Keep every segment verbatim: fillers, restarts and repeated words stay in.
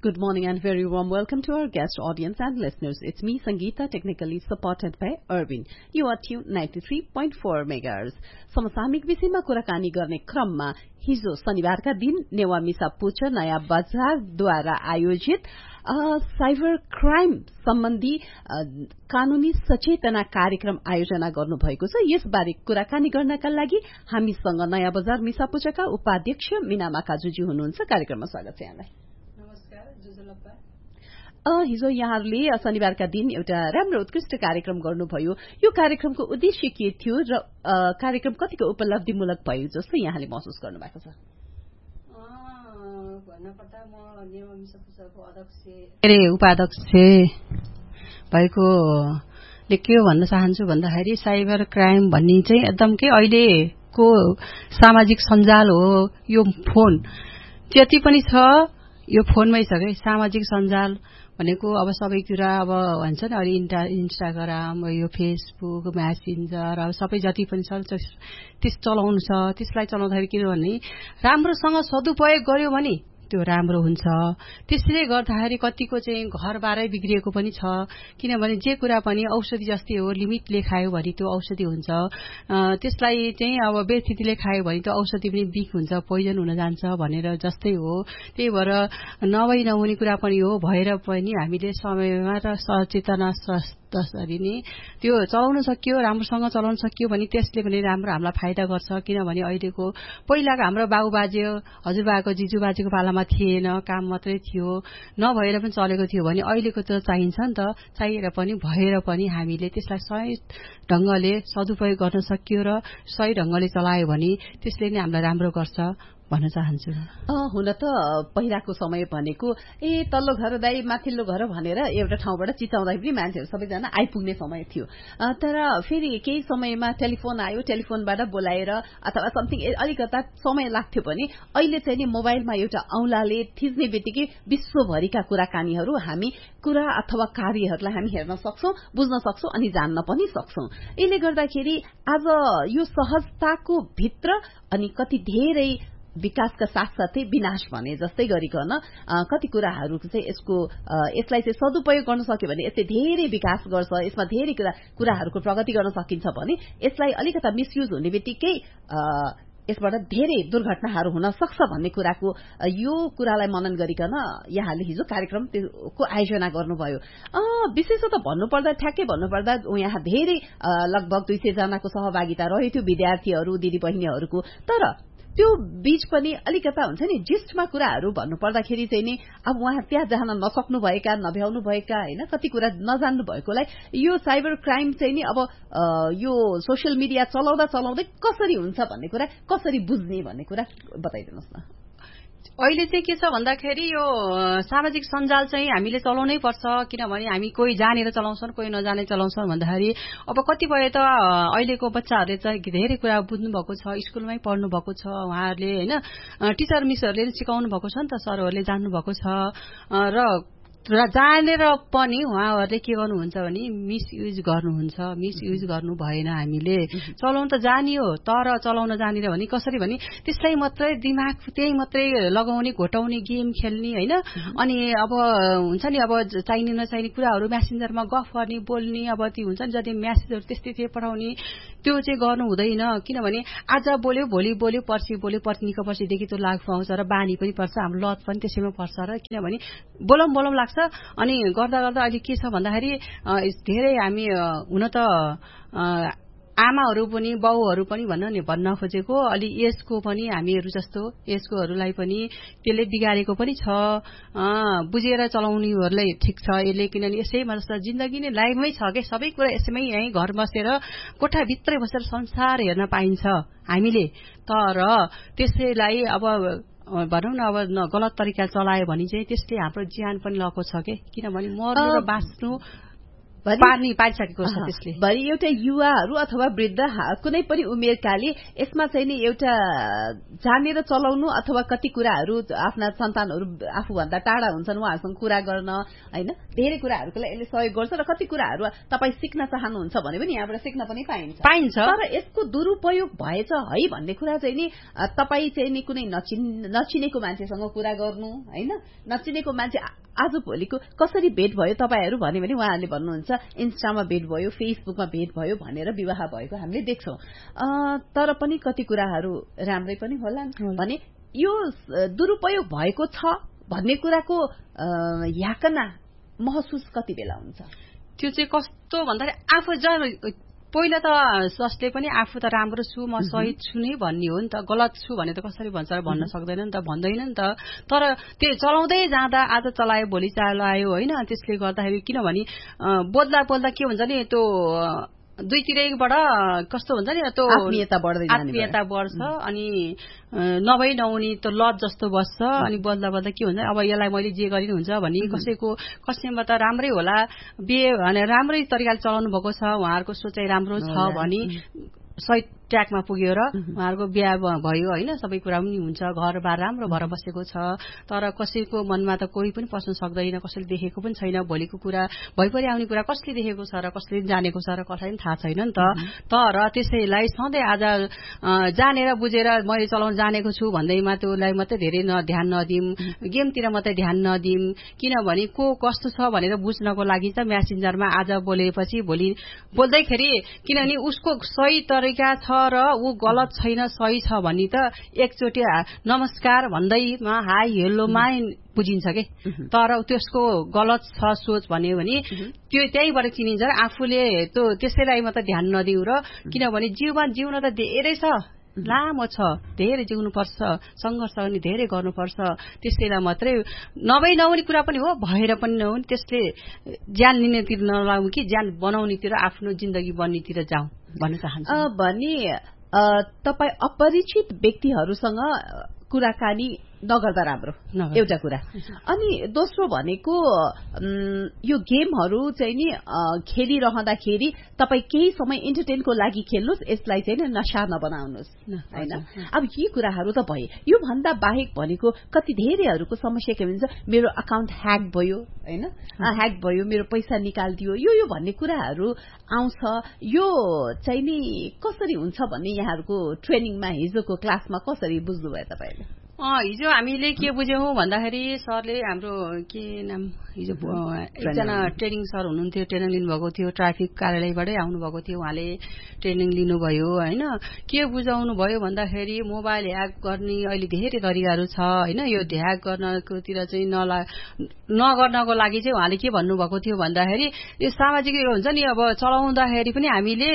Good morning and very warm welcome to our guest audience and listeners. It's me, Sangeeta, technically supported by Irvin. You are tuned ninety-three point four megahertz. समसामयिक विषयमा कुराकानी गर्ने क्रममा हिजो शनिबारका दिन नेवा मिसा पुछ नयाँ बजारद्वारा आयोजित साइबर क्राइम सम्बन्धी कानूनी सचेतना कार्यक्रम आयोजना गर्नुभएको छ। यसबारे कुराकानी गर्नका लागि हामीसँग नयाँ बजार मिसा पुछका उपाध्यक्ष मीना काजुजी हुनुहुन्छ। कार्यक्रममा स्वागत छ यहाँलाई। हिजो यहाँहरूले शनिबारका दिन एउटा राम्रो उत्कृष्ट कार्यक्रम गर्नुभयो। यो कार्यक्रमको उद्देश्य के थियो र कार्यक्रम कतिको उपलब्धिमूलक भयो जस्तो यहाँले महसुस गर्नु भएको छ? भन्नुपर्दा म नेवा मिसा पुछको अध्यक्ष उपाध्यक्ष भएको ले के भन्न चाहन्छु भन्दाखेरि साइबर क्राइम भन्ने चाहिँ एकदम के अहिलेको सामाजिक सञ्जाल हो। यो फोन जति पनि छ यो फोनमै छ के। सामाजिक सञ्जाल भनेको अब सबैतिर अब भन्छ नि अहिले इन्टा इन्स्टाग्राम यो फेसबुक म्यासेन्जर अब सबै जति पनि छ त्यस चलाउनु छ। त्यसलाई चलाउँदाखेरि किनभने राम्रोसँग सदुपयोग गर्यो भने त्यो राम्रो हुन्छ। त्यसले गर्दाखेरि कतिको चाहिँ घरबारै बिग्रिएको पनि छ। किनभने जे कुरा पनि औषधि जस्तै हो, लिमिटले खायो भने त्यो औषधि हुन्छ। त्यसलाई चाहिँ अब बेथितिले खायो भने त्यो औषधि पनि बिक हुन्छ, पोइजन हुन जान्छ भनेर जस्तै हो। त्यही भएर नभई नहुने कुरा पनि हो। भएर पनि हामीले समयमा र सचेतना त्यसरी नै त्यो चलाउन सकियो, राम्रोसँग चलाउन सकियो भने त्यसले पनि राम्रो हामीलाई फाइदा गर्छ। किनभने अहिलेको पहिलाको हाम्रो बाबुबाजे हजुरबाको जिजुबाजेको पालामा थिएन, काम मात्रै थियो, नभएर पनि चलेको थियो भने अहिलेको त चाहिन्छ नि त। चाहिएर पनि भएर पनि हामीले त्यसलाई सही ढंगले सदुपयोग गर्न सकियो र सही ढंगले चलायो भने त्यसले नै हामीलाई राम्रो गर्छ भन्न चाहन्छु। हुन त पहिलाको समय भनेको ए तल्लो घर दाइ माथिल्लो घर भनेर एउटा ठाउँबाट चिचाउँदा पनि मान्छेहरू सबैजना आइपुग्ने समय थियो। तर फेरि केही समयमा टेलिफोन आयो, टेलिफोनबाट बोलाएर अथवा समथिङ अलिकता समय लाग्थ्यो भने अहिले चाहिँ नि मोबाइलमा एउटा औंलाले थिच्ने बित्तिकै विश्वभरिका कुराकानीहरू हामी कुरा अथवा कार्यहरूलाई हामी हेर्न सक्छौं, बुझ्न सक्छौं अनि जान्न पनि सक्छौं। यसले गर्दाखेरि आज यो सहजताको भित्र अनि कति धेरै विकासका साथसाथै विनाश भने जस्तै गरिकन कति कुराहरू चाहिँ यसको यसलाई चाहिँ सदुपयोग गर्न सक्यो भने यसले धेरै विकास गर्छ, यसमा धेरै कुराहरूको प्रगति गर्न सकिन्छ भने यसलाई अलिकता मिसयुज हुने बित्तिकै यसबाट धेरै दुर्घटनाहरू हुन सक्छ भन्ने कुराको यो कुरालाई मनन गरिकन यहाँले हिजो कार्यक्रमको आयोजना गर्नुभयो। विशेषतः भन्नुपर्दा ठ्याक्कै भन्नुपर्दा यहाँ धेरै लगभग दुई सय जनाको सहभागिता रह्यो थियो, विद्यार्थीहरू दिदीबहिनीहरूको। तर त्यो बीच पनि अलिकता हुन्छ नि जिस्टमा कुराहरू भन्नुपर्दाखेरि चाहिँ नि अब उहाँ त्यहाँ जान नसक्नु भएका, नभ्याउनु भएका, हैन कति कुरा नजान्नु भएकोलाई यो साइबर क्राइम चाहिँ नि अब यो सोशल मिडिया चलाउँदा चलाउँदै कसरी हुन्छ भन्ने कुरा, कसरी बुझ्ने भन्ने कुरा बताइदिनुहोस् न। अहिले चाहिँ के छ भन्दाखेरि यो सामाजिक सञ्जाल चाहिँ हामीले चलाउनै पर्छ। किनभने हामी कोही जानेर चलाउँछन्, कोही नजाने चलाउँछन् भन्दाखेरि अब कतिपय त अहिलेको बच्चाहरूले चाहिँ धेरै कुरा बुझ्नु भएको छ, स्कुलमै पढ्नु भएको छ उहाँहरूले, हैन टिचर मिसहरूले सिकाउनु भएको छ नि त, सरहरूले जान्नु भएको छ। र जानेर पनि उहाँहरूले के गर्नुहुन्छ भने मिसयुज गर्नुहुन्छ। मिसयुज गर्नु भएन। हामीले चलाउन त जानियो तर चलाउन जानेर भने कसरी भने त्यसलाई मात्रै दिमाग त्यही मात्रै लगाउने, घोटाउने, गेम खेल्ने, हैन अनि अब हुन्छ नि अब चाहिने नचाहिने कुराहरू म्यासेन्जरमा गफ गर्ने, बोल्ने, अब त्यो हुन्छ नि जति म्यासेजहरू त्यस्तै थिए पठाउने, त्यो चाहिँ गर्नु हुँदैन। किनभने आज बोल्यो भोलि बोल्यो पर्सि बोल्यो पर्सिको पर्सिदेखि त्यो लाग्छ आउँछ र बानी पनि पर्छ, हाम्रो लत पनि त्यसैमा पर्छ। र किनभने बोलम बोलम लाग्छ अनि गर्दा गर्दा अहिले के छ भन्दाखेरि धेरै हामी हुन त आमाहरू पनि बाउहरू पनि भन्न नि भन्न खोजेको अलि एजको पनि हामीहरू जस्तो एजकोहरूलाई पनि त्यसले बिगारेको पनि छ। बुझेर चलाउनेहरूलाई ठिक छ यसले, किनभने यसैमा जिन्दगी नै लाइफमै छ के, सबै कुरा यसैमै यहीँ घर बसेर कोठाभित्रै बसेर संसार हेर्न पाइन्छ हामीले। तर त्यसैलाई अब भनौँ न अब गलत तरिका चलायो भने चाहिँ त्यसले हाम्रो ज्यान पनि लगेको छ के। किनभने मर्नु र बाँच्नु पार्ने पारिसकेको छ त्यसले। भरि एउटा युवाहरू अथवा वृद्ध कुनै पनि उमेरकाले यसमा चाहिँ नि एउटा जानेर चलाउनु अथवा कति कुराहरू आफ्ना सन्तानहरू आफूभन्दा टाढा हुन्छन् उहाँहरूसँग कुरा गर्न होइन धेरै कुराहरूको लागि यसले सहयोग गर्छ र कति कुराहरू तपाईँ सिक्न चाहनुहुन्छ भने पनि यहाँबाट सिक्न पनि पाइन्छ पाइन्छ तर यसको दुरुपयोग भएछ है भन्ने कुरा चाहिँ नि तपाईँ चाहिँ नि कुनै नचिनेको मान्छेसँग कुरा गर्नु होइन नचिनेको मान्छे आज भोलिको कसरी भेट भयो तपाईँहरू भन्यो भने उहाँहरूले भन्नुहुन्छ इन्स्टामा भेट भयो फेसबुकमा भेट भयो भनेर विवाह भएको हामीले देख्छौं तर पनि कति कुराहरू राम्रै पनि होला भने यो दुरुपयोग भएको छ भन्ने कुराको याकना महसुस कति बेला हुन्छ त्यो चाहिँ कस्तो भन्दाखेरि आफू पहिला त जसले पनि आफू त राम्रो छु म सही छु नै भन्ने हो नि त गलत छु भने त कसरी भन्छ भन्न सक्दैन नि त भन्दैन नि त तर त्यो चलाउँदै जाँदा आज चलायो भोलि चलायो होइन त्यसले गर्दाखेरि किनभने बोल्दा बोल्दा के हुन्छ नि त्यो दुईतिरैबाट कस्तो हुन्छ नि त्यो आत्मीयता बढ्दै जाने आत्मीयता बढ्छ अनि नभई नहुने त लत जस्तो बस्छ अनि बल्दा बल्दा के हुन्छ अब यसलाई मैले जे गरिनु हुन्छ भन्ने कसैको कसैमा त राम्रै होला बिहे भने राम्रै तरिकाले चलाउनु भएको छ उहाँहरूको सोचाइ राम्रो छ भने सही ट्र्याकमा पुग्यो र उहाँहरूको बिहा भयो होइन सबै कुरा पनि हुन्छ घरबार राम्रो भएर बसेको छ तर कसैको मनमा त कोही पनि पस्न सक्दैन कसैले देखेको पनि छैन भोलिको कुरा भइपरि आउने कुरा कसले देखेको छ र कसले जानेको छ र कसैलाई पनि थाहा छैन नि त तर त्यसैलाई सधैँ आज जानेर बुझेर मैले चलाउन जानेको छु भन्दैमा त्यसलाई मात्रै धेरै ध्यान नदिउँ गेमतिर मात्रै ध्यान नदिउँ किनभने को कस्तो छ भनेर बुझ्नको लागि चाहिँ म्यासेन्जरमा आज बोलेपछि भोलि बोल्दैखेरि किनभने उसको सही तरिका छ र ऊ गलत छैन सही छ भन्ने त एकचोटि नमस्कार भन्दैमा हाई हेलोमा बुझिन्छ के तर त्यसको गलत छ सोच भन्यो भने त्यो त्यहीबाट चिनिन्छ र आफूले त्यो त्यसैलाई मात्र ध्यान नदिउ र किनभने जीवन जिउन त धेरै छ लामो छ धेरै जिउनुपर्छ संघर्ष पनि धेरै गर्नुपर्छ त्यसैलाई मात्रै नभई नहुने कुरा पनि हो भएर पनि नहुने त्यसले ज्यान लिनेतिर नलाउँ कि ज्यान बनाउनेतिर आफ्नो जिन्दगी बन्नेतिर जाउँ भन्न चाहन्छु भने तपाईँ अपरिचित व्यक्तिहरूसँग कुराकानी नगर्दा राम्रो एउटा कुरा अनि दोस्रो भनेको यो गेमहरू चाहिँ नि खेलिरहँदाखेरि तपाईँ केही समय इन्टरटेनको लागि खेल्नुहोस् यसलाई चाहिँ नि नशा नबनाउनुहोस् होइन अब यी कुराहरू त भए यो भन्दा बाहेक भनेको कति धेरैहरूको समस्या के भन्छ मेरो अकाउन्ट ह्याक भयो होइन ह्याक भयो मेरो पैसा निकालिदियो यो यो भन्ने कुराहरू आउँछ यो चाहिँ नि कसरी हुन्छ भन्ने यहाँहरूको ट्रेनिङमा हिजोको क्लासमा कसरी बुझ्नुभयो तपाईँले हिजो हामीले के बुझ्यौं भन्दाखेरि सरले हाम्रो के नाम हिजो एकजना ट्रेनिङ सर हुनुहुन्थ्यो ट्रेनिङ लिनुभएको थियो ट्राफिक कार्यालयबाटै आउनुभएको थियो उहाँले ट्रेनिङ लिनुभयो होइन के बुझाउनु भयो भन्दाखेरि मोबाइल ह्याक गर्ने अहिले धेरै तरिकाहरू छ होइन यो ह्याक गर्नकोतिर चाहिँ नला नगर्नको लागि चाहिँ उहाँले के भन्नुभएको थियो भन्दाखेरि यो सामाजिक हुन्छ नि अब चलाउँदाखेरि पनि हामीले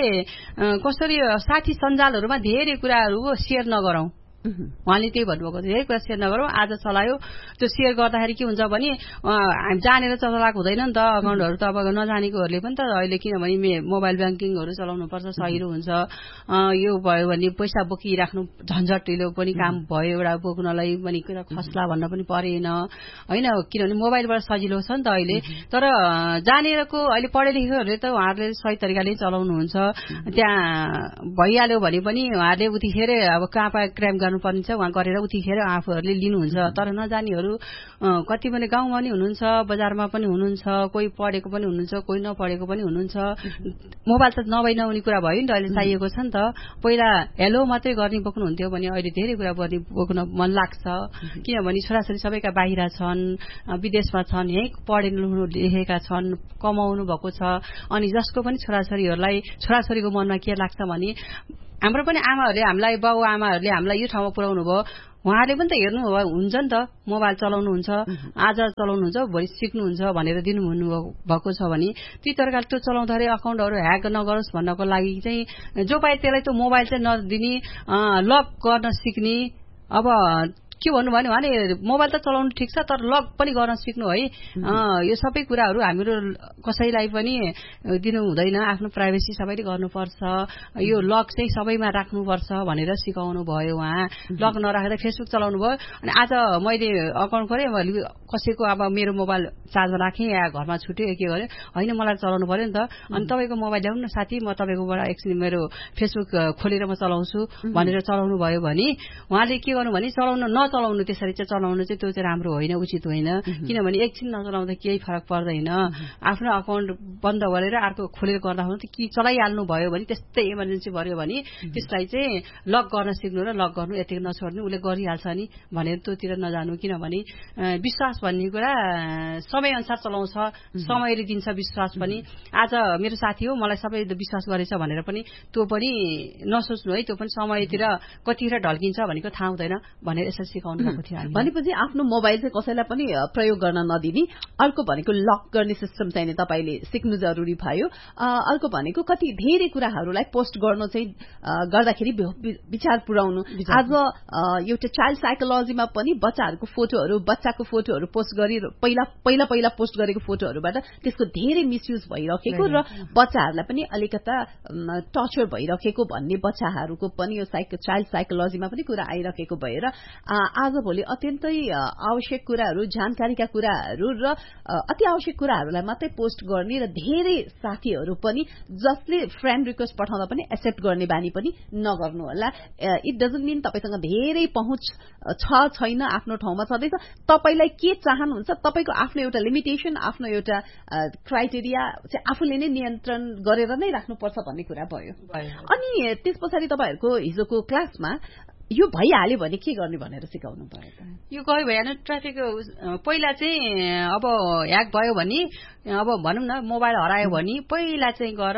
कसरी साथी सञ्जालहरूमा धेरै कुराहरू सेयर नगरौं उहाँले त्यही भन्नुभएको थियो है कुरा सेयर नगरौँ आज चलायो त्यो सेयर गर्दाखेरि के हुन्छ भने हामी जानेर चलाएको हुँदैन नि त अकाउन्टहरू त अब नजानेकोहरूले पनि त अहिले किनभने मोबाइल ब्याङ्किङहरू चलाउनु पर्छ सहिलो हुन्छ यो भयो भने पैसा बोकिराख्नु झन्झटिलो पनि काम भयो एउटा बोक्नलाई पनि कुरा खस्ला भन्न पनि परेन होइन किनभने मोबाइलबाट सजिलो छ नि त अहिले तर जानेरको अहिले पढे लेखेकोहरूले त उहाँहरूले सही तरिकाले चलाउनुहुन्छ त्यहाँ भइहाल्यो भने पनि उहाँहरूले उतिखेर अब कहाँ पाए क्राइम गर्नुपर्ने छ उहाँ गरेर उतिखेर आफूहरूले लिनुहुन्छ तर नजानेहरू कति पनि गाउँमा पनि हुनुहुन्छ बजारमा पनि हुनुहुन्छ कोही पढेको पनि हुनुहुन्छ कोही नपढेको पनि हुनुहुन्छ मोबाइल त नभई नहुने कुरा भयो नि त अहिले चाहिएको छ नि त पहिला हेलो मात्रै गर्ने बोक्नुहुन्थ्यो भने अहिले धेरै कुरा गर्ने बोक्न मन लाग्छ किनभने छोराछोरी सबैका बाहिर छन् विदेशमा छन् यही पढे लेखेका छन् कमाउनु भएको छ अनि जसको पनि छोराछोरीहरूलाई छोराछोरीको मनमा के लाग्छ भने हाम्रो पनि आमाहरूले हामीलाई बाउ आमाहरूले हामीलाई यो ठाउँमा पुर्याउनु भयो उहाँले पनि त हेर्नु हुन्छ नि त मोबाइल चलाउनुहुन्छ आज चलाउनुहुन्छ भोलि सिक्नुहुन्छ भनेर दिनु भएको छ भने ती तरिकाले त्यो चलाउँदाखेरि अकाउन्टहरू ह्याक नगरोस् भन्नको लागि चाहिँ जो पाए त्यसलाई त्यो मोबाइल चाहिँ नदिने लक गर्न सिक्ने अब के भन्नु भने उहाँले मोबाइल त चलाउनु ठिक छ तर लक पनि गर्न सिक्नु है यो सबै कुराहरू हाम्रो कसैलाई पनि दिनु हुँदैन आफ्नो प्राइभेसी सबैले गर्नुपर्छ यो लक चाहिँ सबैमा राख्नुपर्छ भनेर सिकाउनु भयो उहाँ लक नराखेर फेसबुक चलाउनु भयो अनि आज मैले अकाउन्ट गरेँ कसैको अब मेरो मोबाइल चार्जमा राखेँ या घरमा छुट्यो के गर्यो होइन मलाई चलाउनु पर्यो नि त अनि तपाईँको मोबाइल ल्याउनु न साथी म तपाईँकोबाट एकछिन मेरो फेसबुक खोलेर म चलाउँछु भनेर चलाउनु भयो भने उहाँले के गर्नु भने चलाउनु नचलाउनु त्यसरी चाहिँ चलाउनु चाहिँ त्यो चाहिँ राम्रो होइन उचित होइन किनभने एकछिन नचलाउँदा केही फरक पर्दैन आफ्नो अकाउन्ट बन्द गरेर अर्को खोलेर गर्दा हुन्छ कि चलाइहाल्नु भयो भने त्यस्तै इमर्जेन्सी भयो भने त्यसलाई चाहिँ लक गर्न सिक्नु र लक गर्नु यति नछोड्नु उसले गरिहाल्छ नि भनेर त्योतिर नजानु किनभने विश्वास भन्ने कुरा समय अनुसार चलाउँछ समयले दिन्छ विश्वास पनि आज मेरो साथी हो मलाई सबै विश्वास गरेछ भनेर पनि त्यो पनि नसोच्नु है त्यो पनि समयतिर कतिखेर ढल्किन्छ भनेको थाहा हुँदैन भनेर यसरी सिकाउनु भएको थियो भनेपछि आफ्नो मोबाइल चाहिँ कसैलाई पनि प्रयोग गर्न नदिने अर्को भनेको लक गर्ने सिस्टम चाहिँ तपाईँले सिक्नु जरुरी भयो अर्को भनेको कति धेरै कुराहरूलाई पोस्ट गर्नु चाहिँ गर्दाखेरि विचार पुर्याउनु आज एउटा चाइल्ड साइकोलोजीमा पनि बच्चाहरूको फोटोहरू बच्चाको फोटोहरू पोस्ट गरी पहिला पहिला पहिला पोस्ट गरेको फोटोहरूबाट त्यसको धेरै मिसयुज भइरहेको र बच्चाहरूलाई पनि अलिकता टर्चर भइरहेको भन्ने बच्चाहरूको पनि यो चाइल्ड साइकोलोजीमा पनि कुरा आइरहेको भएर आजभोलि अत्यन्तै आवश्यक कुराहरू जानकारीका कुराहरू र अति आवश्यक कुराहरूलाई मात्रै पोस्ट गर्ने र धेरै साथीहरू पनि जसले फ्रेन्ड रिक्वेस्ट पठाउँदा पनि एक्सेप्ट गर्ने बानी पनि नगर्नु होला इट डजन्ट मिन तपाईसँग धेरै पहुँच छ छैन आफ्नो ठाउँमा छँदैछ तपाईलाई के चाहनुहुन्छ तपाईको आफ्नो एउटा लिमिटेसन आफ्नो एउटा क्राइटेरिया चाहिँ आफूले नै नियन्त्रण गरेर नै राख्नुपर्छ भन्ने कुरा भयो अनि त्यस पछाडि तपाईहरुको हिजोको क्लासमा यो भइहाल्यो भने के गर्ने भनेर सिकाउनु भयो यो गयो भएन ट्राफिक पहिला चाहिँ अब ह्याक भयो भने अब भनौं न मोबाइल हरायो भने पहिला चाहिँ गएर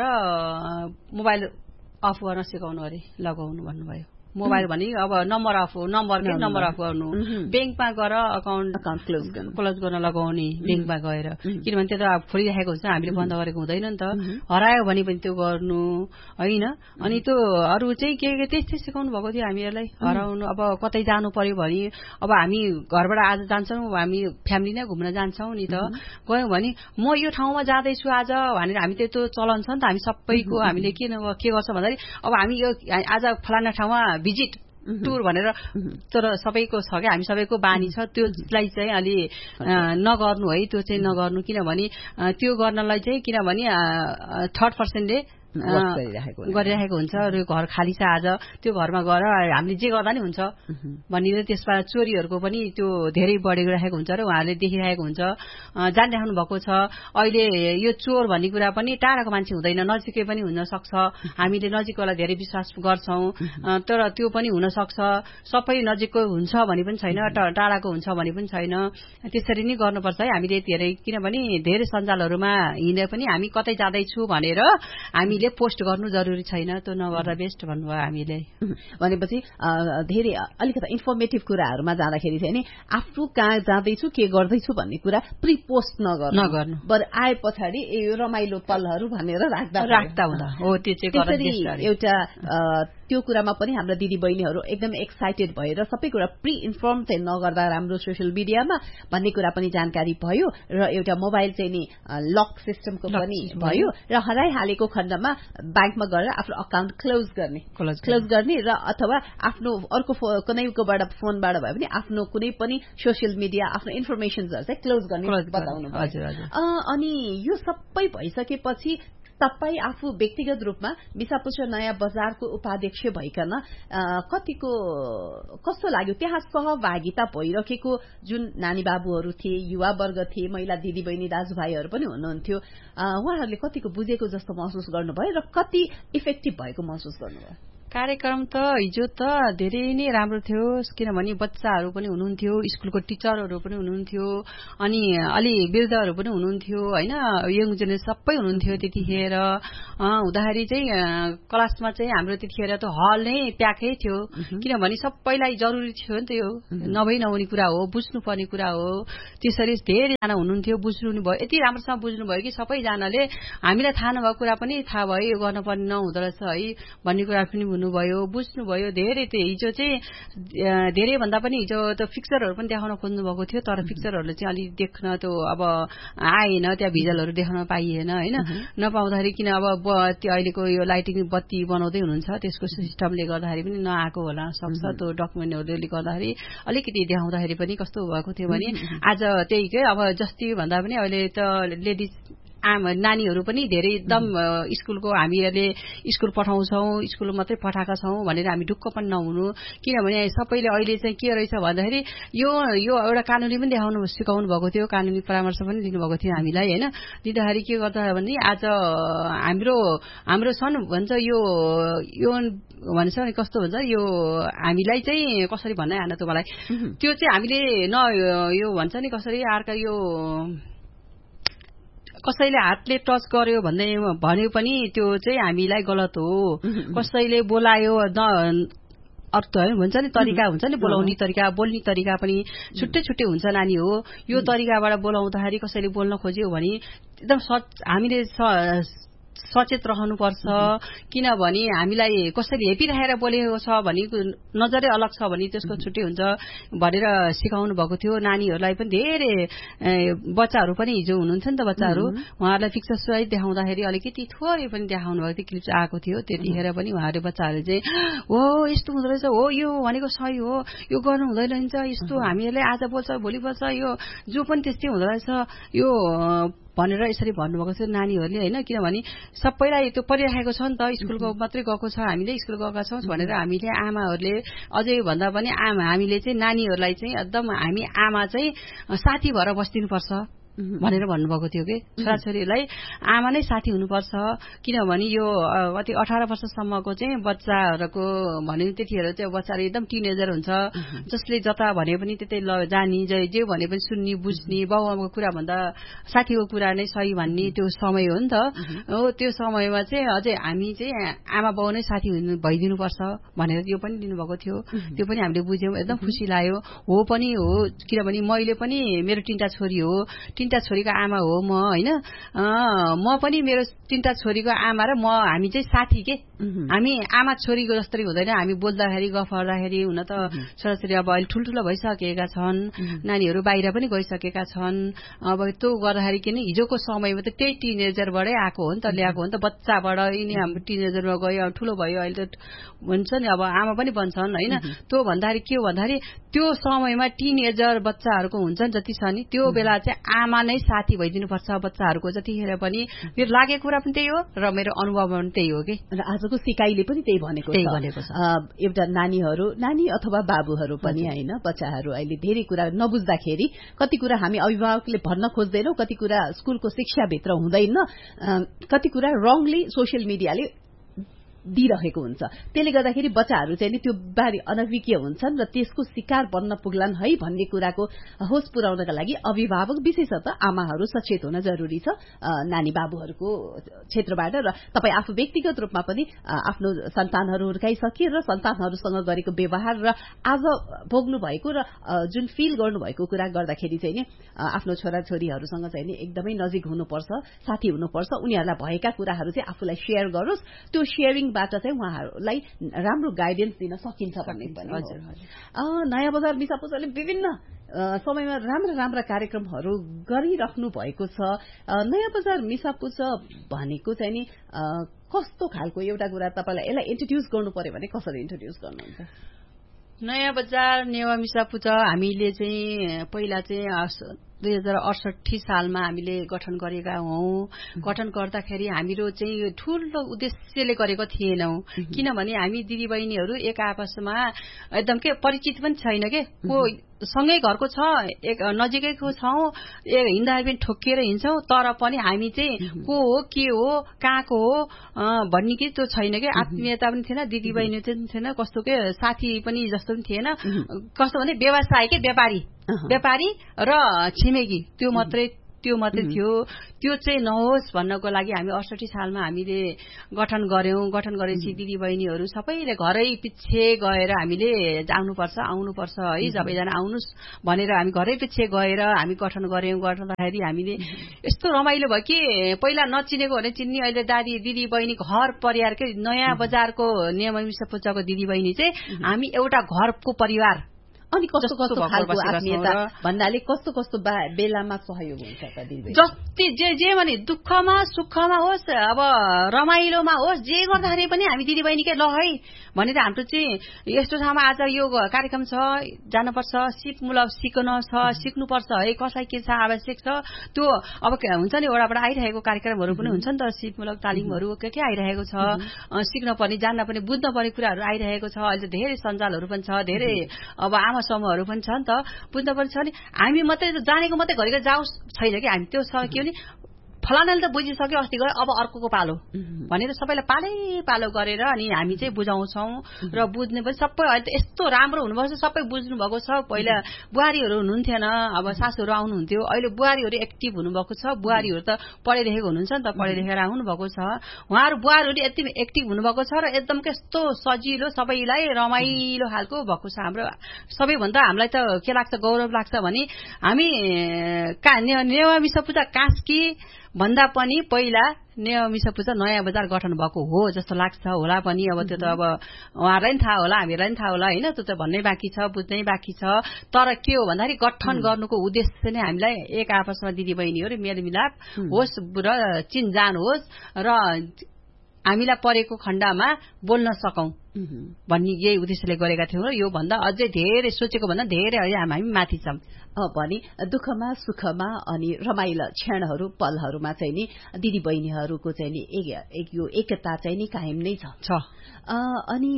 मोबाइल अफ गर्न सिकाउनु अरे लगाउनु भन्नुभयो मोबाइल भने अब नम्बर अफ नम्बर के नम्बर अफ गर्नु ब्याङ्कमा गएर अकाउन्ट अकाउन्ट क्लोज गर्न क्लोज गर्न लगाउने ब्याङ्कमा गएर किनभने त्यो त अब खोलिराखेको हुन्छ हामीले बन्द गरेको हुँदैन नि त हरायो भने पनि त्यो गर्नु होइन अनि त्यो अरू चाहिँ के के त्यस्तै सिकाउनु भएको थियो हामीहरूलाई हराउनु अब कतै जानु पर्यो भने अब हामी घरबाट आज जान्छौँ हामी फ्यामिली नै घुम्न जान्छौँ नि त गयौँ भने म यो ठाउँमा जाँदैछु आज भनेर हामी त्यो चलन छ नि त हामी सबैको हामीले के के गर्छ भन्दाखेरि अब हामी यो आज फलाना ठाउँमा भिजिट टुर भनेर तर सबैको छ क्या हामी सबैको बानी छ त्योलाई चाहिँ अलि नगर्नु है त्यो चाहिँ नगर्नु किनभने त्यो गर्नलाई चाहिँ किनभने थर्ड पर्सनले गरिरहेको हुन्छ र घर खाली छ आज त्यो घरमा गएर हामीले जे गर्दा नि हुन्छ भनेर त्यसमा चोरीहरूको पनि त्यो धेरै बढिरहेको हुन्छ र उहाँहरूले देखिरहेको हुन्छ जानिराख्नु भएको छ अहिले यो चोर भन्ने कुरा पनि टाढाको मान्छे हुँदैन नजिकै पनि हुन सक्छ हामीले नजिककोलाई धेरै विश्वास गर्छौं तर त्यो पनि हुन सक्छ सबै नजिकको हुन्छ भने पनि छैन टाढाको हुन्छ भने पनि छैन त्यसरी नै गर्नुपर्छ है हामीले धेरै किनभने धेरै सञ्जालहरुमा हिँडे पनि हामी कतै जाँदैछु भनेर हामी पोस्ट गर्नु जरुरी छैन त्यो नगर्दा बेस्ट भन्नुभयो हामीले भनेपछि धेरै अलिकति इन्फर्मेटिभ कुराहरुमा जाँदाखेरि चाहिँ नि आफू कहाँ जाँदैछु के गर्दैछु भन्ने कुरा प्री पोस्ट नगर्नु नगर्नु बर आए पछाडी यो रमाइलो पलहरु भनेर राख्दा राख्दा हुँदा हो त्यो चाहिँ गर्दा एउटा त्यो कुरामा पनि हाम्रो दिदी बहिनीहरु एकदम एक्साइटेड भएर सबै कुरा प्री इन्फर्म चाहिँ नगर्दा राम्रो सोशल मिडियामा भन्ने कुरा पनि जानकारी भयो र एउटा मोबाइल चाहिँ नि लक सिस्टमको पनि भयो र हराइहालेको खण्डमा बैंकमा गएर आफ्नो अकाउन्ट क्लोज गर्ने क्लोज गर्ने र अथवा आफ्नो अर्को कुनैकोबाट फोनबाट भए पनि आफ्नो कुनै पनि सोशल मिडिया आफ्नो इन्फर्मेसनहरु चाहिँ क्लोज गर्ने बताउनु भयो अनि यो सबै भइसकेपछि तपाई आफू व्यक्तिगत रूपमा मिसापुत्र नयाँ बजारको उपाध्यक्ष भइकन कतिको कस्तो लाग्यो त्यहाँ सहभागिता भइरहेको जुन नानी बाबुहरू थिए युवा वर्ग थिए महिला दिदी बहिनी दाजुभाइहरू पनि हुनुहुन्थ्यो उहाँहरूले कतिको बुझेको जस्तो महसुस गर्नुभयो र कति इफेक्टिभ भएको महसुस गर्नुभयो कार्यक्रम त हिजो त धेरै नै राम्रो थियो किनभने बच्चाहरू पनि हुनुहुन्थ्यो स्कुलको टिचरहरू पनि हुनुहुन्थ्यो अनि अलि वृद्धहरू पनि हुनुहुन्थ्यो हैन यङ जेनेरेसन सबै हुनुहुन्थ्यो त्यतिखेर हुँदाखेरि चाहिँ क्लासमा चाहिँ हाम्रो त्यतिखेर त हल नै प्याकै थियो किनभने सबैलाई जरुरी थियो नि त यो नभई नहुने कुरा हो बुझ्नुपर्ने कुरा हो त्यसरी धेरैजना हुनुहुन्थ्यो बुझ्नु भयो यति राम्रोसँग बुझ्नु भयो कि सबैजनाले हामीलाई थाहा नभएको कुरा पनि थाहा भयो यो गर्नुपर्ने नहुँदो रहेछ है भन्ने कुरा पनि भन्नुभयो, बुझ्नुभयो। धेरै त्यो हिजो चाहिँ धेरै भन्दा पनि हिजो त पिक्चरहरू पनि देखाउन खोज्नु भएको थियो, तर पिक्चरहरूले चाहिँ अलिक देख्न त्यो अब आएन, त्यहाँ भिजुअलहरू देखाउन पाइएन होइन। नपाउँदाखेरि किन अब त्यो अहिलेको यो लाइटिङ बत्ती बनाउँदै हुनुहुन्छ, त्यसको सिस्टमले गर्दाखेरि पनि नआएको होला सक्छ। त्यो डकुमेन्टहरूले गर्दाखेरि अलिकति देखाउँदाखेरि पनि कस्तो भएको थियो भने आज त्यही के अब जस्ती भन्दा पनि अहिले त लेडिज आम नानीहरू पनि धेरै एकदम स्कुलको हामीहरूले स्कुल पठाउँछौँ, स्कुल मात्रै पठाएका छौँ भनेर हामी ढुक्क पनि नहुनु। किनभने सबैले अहिले चाहिँ के रहेछ भन्दाखेरि यो यो एउटा कानुनी पनि देखाउनु सिकाउनु भएको थियो, कानुनी परामर्श पनि दिनुभएको थियो हामीलाई होइन। दिँदाखेरि के गर्दा भने आज हाम्रो हाम्रो छन् भन्छ यो यो भन्छ नि कस्तो भन्छ यो हामीलाई चाहिँ कसरी भन्नै आएन त्यो मलाई। त्यो चाहिँ हामीले न यो भन्छ नि कसरी अर्का यो कसैले हातले टच गर्यो भन्दै भन्यो पनि त्यो चाहिँ हामीलाई गलत हो। कसैले बोलायो अर्थ है भन्छ नि तरिका हुन्छ नि, बोलाउने तरिका बोल्ने तरिका पनि छुट्टै छुट्टै हुन्छ नानी हो। यो तरिकाबाट बोलाउँदाखेरि कसैले बोल्न खोज्यो भने एकदम सच हामीले सचेत रहनुपर्छ। किनभने हामीलाई कसैले हेपिराखेर बोलेको छ भने नजरै अलग छ भने त्यसको छुट्टै हुन्छ भनेर सिकाउनु भएको थियो। नानीहरूलाई पनि धेरै बच्चाहरू पनि हिजो हुनुहुन्छ नि त बच्चाहरू, उहाँहरूलाई पिक्चर सहित देखाउँदाखेरि अलिकति थोरै पनि देखाउनु भएको थियो, क्लिप्स आएको थियो। त्यतिखेर पनि उहाँहरू बच्चाहरूले चाहिँ हो यस्तो हुँदो रहेछ, हो यो भनेको सही हो, यो गर्नु हुँदैन रहेछ, यस्तो हामीहरूले आज बोल्छ भोलि बोल्छ, यो जो पनि त्यस्तै हुँदो रहेछ यो भनेर यसरी भन्नुभएको थियो नानीहरूले होइन। किनभने सबैलाई त्यो परिराखेको छ नि त, स्कुलको मात्रै गएको छ, हामीले स्कुल गएका छौँ भनेर हामीले आमाहरूले अझै भन्दा पनि आमा हामीले चाहिँ नानीहरूलाई चाहिँ एकदम हामी आमा चाहिँ साथी भएर बस्दिनुपर्छ भनेर भन्नुभएको थियो कि छोराछोरीलाई आमा नै साथी हुनुपर्छ। किनभने यो कति अठार वर्षसम्मको चाहिँ बच्चाहरूको भने त्यतिखेर चाहिँ बच्चाहरू एकदम टिनेजर हुन्छ, जसले जता भने पनि त्यतै ल जानी जे जे भने पनि सुन्ने बुझ्ने, बाबुआमाको कुरा भन्दा साथीको कुरा नै सही भन्ने त्यो समय हो नि त। हो त्यो समयमा चाहिँ अझै हामी चाहिँ आमा बाउ नै साथी हुनु भइदिनुपर्छ भनेर त्यो पनि दिनुभएको थियो। त्यो पनि हामीले बुझ्यौँ, एकदम खुसी लाग्यो। हो पनि हो, किनभने मैले पनि मेरो तिनवटा छोरी हो, तीनटा छोरीको आमा हो म होइन। म पनि मेरो तीनटा छोरीको आमा र म हामी चाहिँ साथी के, हामी आमा छोरीको जस्तै हुँदैन। हामी बोल्दाखेरि गफ गर्दाखेरि हुन त छोराछोरी अब अहिले ठुल्ठुलो भइसकेका छन्, नानीहरू बाहिर पनि गइसकेका छन्। अब त्यो गर्दाखेरि किन हिजोको समयमा त त्यही टिनेजरबाटै आएको हो नि त, ल्याएको हो नि त बच्चाबाट। यिनी हाम्रो टिनेजरमा गयो, ठुलो भयो, अहिले त भन्छ नि अब आमा पनि बन्छन् होइन। त्यो भन्दाखेरि के हो भन्दाखेरि त्यो समयमा टिनेजर बच्चाहरूको हुन्छ नि जति छ नि, त्यो बेला चाहिँ आमा नै साथी भइदिनुपर्छ बच्चाहरूको जतिखेर पनि। मेरो लागेको कुरा पनि त्यही हो र मेरो अनुभव पनि त्यही हो कि र आजको सिकाइले पनि त्यही भनेको त्यही भनेको छ। एउटा नानीहरू नानी अथवा बाबुहरू पनि होइन, बच्चाहरू अहिले धेरै कुरा नबुझ्दाखेरि कति कुरा हामी अभिभावकले भन्न खोज्दैनौँ, कति कुरा स्कुलको शिक्षाभित्र हुँदैन, कति कुरा रङली सोसियल मिडियाले दिइरहेको हुन्छ। त्यसले गर्दाखेरि बच्चाहरू चाहिँ त्यो बारे अनभिज्ञ हुन्छन् र त्यसको शिकार बन्न पुग्लान् है भन्ने कुराको होस पुर्याउनका लागि अभिभावक विशेषतः आमाहरू सचेत हुन जरुरी छ नानी बाबुहरूको क्षेत्रबाट। र तपाईँ आफू व्यक्तिगत रूपमा पनि आफ्नो सन्तानहरू हुर्काइसके र सन्तानहरूसँग गरेको व्यवहार र आज भोग्नु भएको र जुन फिल गर्नुभएको कुरा गर्दाखेरि चाहिँ नि आफ्नो छोराछोरीहरूसँग चाहिँ नि एकदमै नजिक हुनुपर्छ, साथी हुनुपर्छ। उनीहरूलाई भएका कुराहरू चाहिँ आफूलाई सेयर गरोस्, त्यो सेयरिङ बाट चाहिँ उहाँहरूलाई राम्रो गाइडेन्स दिन सकिन्छ भन्ने पनि हो। नयाँ बजार मिसापुचले विभिन्न समयमा राम्रा राम्रा कार्यक्रमहरू गरिराख्नु भएको छ। नयाँ बजार मिसापुच भनेको चाहिँ नि कस्तो खालको एउटा कुरा तपाईँलाई यसलाई इन्ट्रोड्युस गर्नु पर्यो भने कसरी इन्ट्रोड्युस गर्नुहुन्छ? नयाँ बजार नेवा मिसापुच हामीले चाहिँ पहिला चाहिँ दुई हजार अडसठी सालमा हामीले गठन गरेका हौं। गठन गर्दाखेरि हामीहरू चाहिँ ठूलो उद्देश्यले गरेको थिएनौं, किनभने हामी दिदीबहिनीहरू एक आपसमा एकदम के परिचित पनि छैन के, को सँगै घरको छ, एक नजिकैको छौं, एक हिँड्दाखेरि पनि ठोकिएर हिँड्छौं, तर पनि हामी चाहिँ को हो के हो कहाँको हो भन्ने के त्यो छैन के, आत्मीयता पनि थिएन, दिदीबहिनी पनि थिएन, कस्तो के साथी पनि जस्तो पनि थिएन। कस्तो भने व्यवसाय के व्यापारी व्यापारी र छिमेकी त्यो मात्रै त्यो मात्रै थियो। त्यो चाहिँ नहोस् भन्नको लागि हामी अठसट्ठी सालमा हामीले गठन गर्यौं। गठन गरेपछि दिदी बहिनीहरू सबैले घरै पछि गएर हामीले जानुपर्छ आउनुपर्छ है, सबैजना आउनुस् भनेर हामी घरै पछि गएर हामी गठन गर्यौं। गठन गर्दाखेरि हामीले यस्तो रमाइलो भयो कि पहिला नचिनेको भने चिन्ने, अहिले दादी दिदी बहिनी घर परिवारकै नयाँ बजारको नेमिसा पूजाको दिदी बहिनी चाहिँ हामी एउटा घरको परिवार। अनि कस्तो कस्तो खालको आत्मीयता भन्नाले कस्तो कस्तो बेलामा सहयोग हुन्छ त दिदी? जति जे जे भने दुःखमा सुखमा होस्, अब रमाइलोमा होस्, जे गर्दाखेरि पनि हामी दिदी बहिनीकै ल है भनेर हाम्रो चाहिँ यस्तो ठाउँमा आज यो कार्यक्रम छ, जानुपर्छ, सिपमूलक सिक्न छ, सिक्नुपर्छ है, कसलाई के छ आवश्यक छ त्यो अब हुन्छ नि, वडाबाट आइरहेको कार्यक्रमहरू पनि हुन्छ नि त, सिपमूलक तालिमहरू के के आइरहेको छ, सिक्न पर्ने जान्न पर्ने बुझ्न पर्ने कुराहरू आइरहेको छ। अहिले धेरै सञ्जालहरू पनि छ, धेरै अब आमा समूहहरू पनि छ नि त, बुझ्न पनि छ नि। हामी मात्रै जानेको मात्रै घरिघरि जाओस् छैन कि, हामी त्यो के भने फलानाले त बुझिसक्यो अस्ति गयो अब अर्कोको पालो भनेर सबैलाई पालै पालो गरेर अनि हामी चाहिँ बुझाउँछौँ र बुझ्ने पनि सबै अहिले त यस्तो राम्रो हुनुभएको छ, सबै बुझ्नु भएको छ। पहिला बुहारीहरू हुनुहुन्थेन, अब सासूहरू आउनुहुन्थ्यो, अहिले बुहारीहरू एक्टिभ हुनुभएको छ। बुहारीहरू त पढेलेखेको हुनुहुन्छ नि त, पढेलेखेर आउनुभएको छ, उहाँहरू बुहारीहरू यति एक्टिभ हुनुभएको छ र एकदम कस्तो सजिलो सबैलाई रमाइलो खालको भएको छ। हाम्रो सबैभन्दा हामीलाई त के लाग्छ, गौरव लाग्छ भने हामी नेवामिसा पूजा कास्की भन्दा पनि पहिला नेवामिसा पूजा नयाँ बजार गठन भएको हो जस्तो लाग्छ होला पनि। अब त्यो त अब उहाँहरूलाई पनि थाहा होला, हामीहरूलाई पनि थाहा होला होइन, त्यो त भन्नै बाँकी छ, बुझ्नै बाँकी छ। तर के हो भन्दाखेरि गठन गर्नुको उद्देश्य नै हामीलाई एक आपसमा दिदी बहिनीहरू मेलमिलाप होस् र चिनजान होस् र हामीलाई परेको खण्डमा बोल्न सकौं भन्ने यही उद्देश्यले गरेका थियौं र यो भन्दा अझै धेरै सोचेको भन्दा धेरै हामी माथि छौं। भने दुःखमा सुखमा अनि रमाइलो क्षणहरू पलहरूमा चाहिँ नि दिदी बहिनीहरूको चाहिँ नि यो एकता चाहिँ नि कायम नै छ। अनि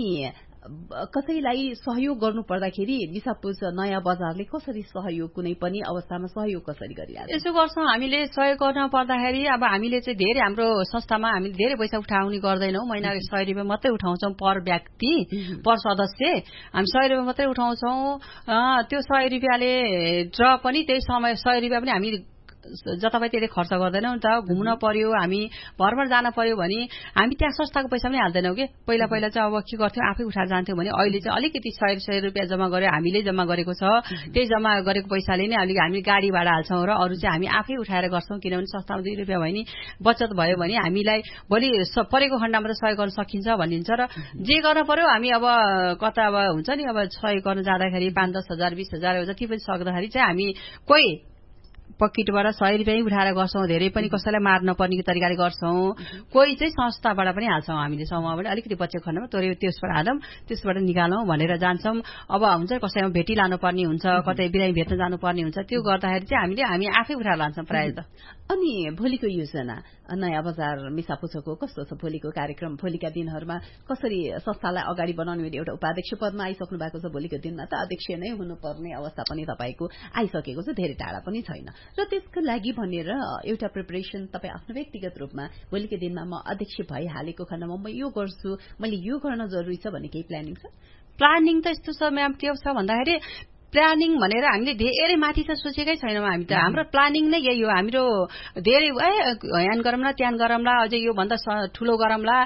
कसैलाई सहयोग गर्नु पर्दाखेरि मिसापुज नयाँ बजारले कसरी सहयोग, कुनै पनि अवस्थामा सहयोग कसरी गरिरहेको? यसो गर्छौं हामीले सहयोग गर्न पर्दाखेरि अब हामीले चाहिँ धेरै हाम्रो संस्थामा हामीले धेरै पैसा उठाउने गर्दैनौं, महिना सय रुपियाँ मात्रै उठाउँछौं पर व्यक्ति पर सदस्य, हामी सय रुपियाँ मात्रै उठाउँछौं। त्यो सय रुपियाँले र पनि त्यही समय सय रुपियाँ पनि हामी जताभाइ त्यसले खर्च गर्दैनौं नि त। घुम्न पर्यो, हामी भ्रमण जान पर्यो भने हामी त्यहाँ संस्थाको पैसा पनि हाल्दैनौं कि। पहिला पहिला चाहिँ अब के गर्थ्यौं, आफै उठाएर जान्थ्यौं भने अहिले चाहिँ अलिकति सय सय रुपियाँ जम्मा गरेर हामीले जम्मा गरेको छ, त्यही जम्मा गरेको पैसाले नै हामीले हामी गाडी भाडा हाल्छौं र अरू चाहिँ हामी आफै उठाएर गर्छौं। किनभने संस्थामा दुई रुपियाँ भयो भने बचत भयो भने हामीलाई भोलि परेको खण्डमा त सहयोग गर्न सकिन्छ भनिन्छ र जे गर्न पर्यो हामी अब कता अब हुन्छ नि, अब सहयोग गर्न जाँदाखेरि पाँच दस हजार बीस हजार जति पनि सक्दाखेरि चाहिँ हामी कोही पकेटबाट सय रुपियाँ उठाएर गर्छौं, धेरै पनि कसैलाई मार्न पर्ने तरिकाले गर्छौं, कोही चाहिँ संस्थाबाट पनि हाल्छौं। हामीले समूहबाट अलिकति बचेको खण्डमा त्यो त्यसबाट हालौं, त्यसबाट निकालौं भनेर जान्छौं। अब हुन्छ कसैमा भेटी लानु पर्ने हुन्छ, कतै बिरामी भेट्न जानु पर्ने हुन्छ, त्यो गर्दाखेरि चाहिँ हामीले हामी आफै उठाएर लान्छौं प्रायः त। अनि भोलिको योजना नयाँ बजार मिसापुछको कस्तो छ? भोलिको कार्यक्रम, भोलिका दिनहरूमा कसरी संस्थालाई अगाडि बनाउने? एउटा उपाध्यक्ष पदमा आइसक्नु भएको छ, भोलिको दिनमा त अध्यक्ष नै हुनुपर्ने अवस्था पनि तपाईको आइसकेको छ, धेरै टाढा पनि छैन र त्यसको लागि भनेर एउटा प्रिपरेसन तपाईँ आफ्नो व्यक्तिगत रूपमा भोलिको दिनमा म अध्यक्ष भइहालेको खण्डमा म यो गर्छु, मैले यो गर्न जरुरी छ भन्ने केही प्लानिङ छ? प्लानिङ त यस्तो छ म्याम, के छ भन्दाखेरि प्लानिङ भनेर हामीले धेरै माथि त सोचेकै छैनौं। हामी त हाम्रो प्लानिङ नै यही हो, हाम्रो धेरै यान गरौँला त्यान गरौँला, अझै यो भन्दा ठूलो गरौँला,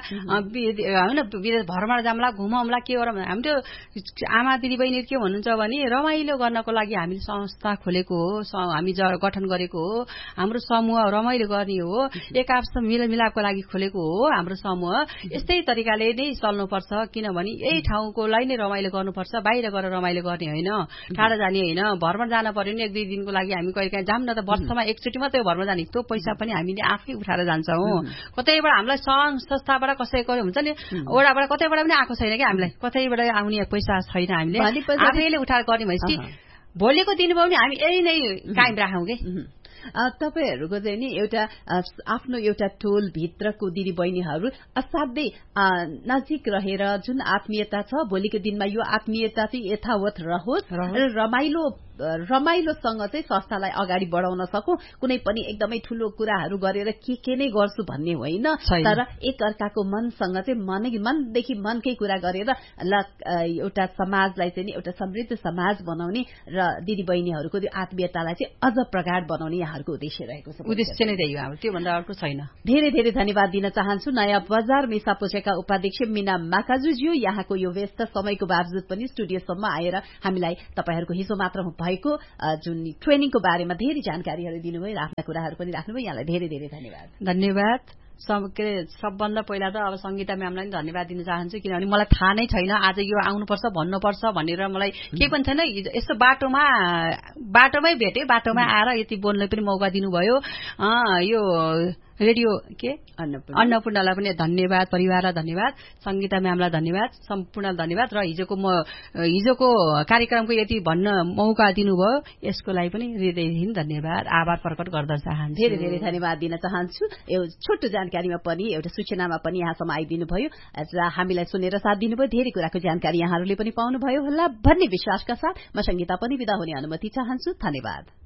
होइन विदेश भ्रमण जामला घुमाउँला, के गरौँ। हाम्रो आमा दिदी बहिनी के भन्नुहुन्छ भने रमाइलो गर्नको लागि हामीले संस्था खोलेको हो, हामी गठन गरेको हो, हाम्रो समूह रमाइलो गर्ने हो, एक आपसमा मिलमिलापको लागि खोलेको हो हाम्रो समूह। यस्तै तरिकाले नै चल्नुपर्छ, किनभने यही ठाउँकोलाई नै रमाइलो गर्नुपर्छ, बाहिर गएर रमाइलो गर्ने होइन, टाढा जाने होइन। भ्रमण जान पर्यो नि एक दुई दिनको लागि हामी कहिले काहीँ जाम न त, वर्षमा एकचोटि मात्रै भ्रमण जाने, त्यो पैसा पनि हामीले आफै उठाएर जान्छौँ। कतैबाट हामीलाई संघ संस्थाबाट कसैको हुन्छ नि, ओडाबाट कतैबाट पनि आएको छैन कि हामीलाई, कतैबाट आउने पैसा छैन, हामीले आफैले उठाएर गर्ने भनेपछि भोलिको दिन पनि हामी यही नै कायम राखौँ कि। तपाईहरूको चाहिँ नि एउटा आफ्नो एउटा टोल भित्रको दिदी बहिनीहरू असाध्यै नजिक रहेर जुन आत्मीयता छ, भोलिको दिनमा यो आत्मीयता चाहिँ यथावत रहोस् र रमाइलो रमाइलोसँग चाहिँ संस्थालाई अगाडि बढाउन सकौं। कुनै पनि एकदमै ठूलो कुराहरू गरेर के के नै गर्छु भन्ने होइन, तर एक अर्काको मनसँग चाहिँ मनै मनदेखि मनकै कुरा गरेर ल एउटा समाजलाई चाहिँ एउटा समृद्ध समाज बनाउने र दिदी बहिनीहरूको त्यो आत्मीयतालाई चाहिँ अझ प्रगाढ बनाउने यहाँहरूको उद्देश्य रहेको छ। उद्देश्य नै त्यही हो हाम्रो, त्यो भन्दा अर्को छैन। धेरै धेरै धन्यवाद दिन चाहन्छु नयाँ बजार मिसापोचेका उपाध्यक्ष मीना माकाजुज्यू, यहाँको यो व्यस्त समयको बावजुद पनि स्टुडियोसम्म आएर हामीलाई तपाईहरूको हिजो मात्र भएको जुन ट्रेनिङको बारेमा धेरै जानकारीहरू दिनुभयो र आफ्ना कुराहरू पनि राख्नुभयो। यहाँलाई धेरै धेरै धन्यवाद। धन्यवाद। सब के सबभन्दा पहिला त अब संगीता म्यामलाई पनि धन्यवाद दिन चाहन्छु, किनभने मलाई थाहा नै छैन आज यो आउनुपर्छ भन्नुपर्छ भनेर मलाई केही पनि छैन। यस्तो बाटोमा बाटोमै भेटे, बाटोमा आएर यति बोल्ने पनि मौका दिनुभयो। यो रेडियो के अन्नपूर्णलाई पनि धन्यवाद, परिवारलाई धन्यवाद, संगीता म्यामलाई धन्यवाद, सम्पूर्ण धन्यवाद र हिजोको म हिजोको कार्यक्रमको यति भन्न मौका दिनुभयो यसको लागि पनि हृदयदेखि धन्यवाद, आभार प्रकट गर्न चाहन्छु। धेरै धेरै धन्यवाद दिन चाहन्छु। एउटा छोटो जानकारीमा पनि एउटा सूचनामा पनि यहाँसम्म आइदिनु भयो र हामीलाई सुनेर साथ दिनुभयो। धेरै कुराको जानकारी यहाँहरूले पनि पाउनुभयो होला भन्ने विश्वासका साथ म संगीता पनि बिदा हुने अनुमति चाहन्छु। धन्यवाद।